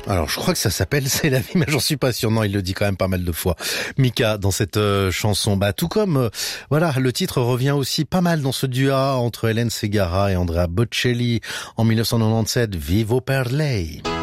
Alors, je crois que ça s'appelle C'est la vie, mais j'en suis pas sûr. Non, il le dit quand même pas mal de fois. Mika, dans cette chanson. Tout comme, voilà, le titre revient aussi pas mal dans ce duo entre Hélène Ségara et Andrea Bocelli en 1997, Vivo per lei.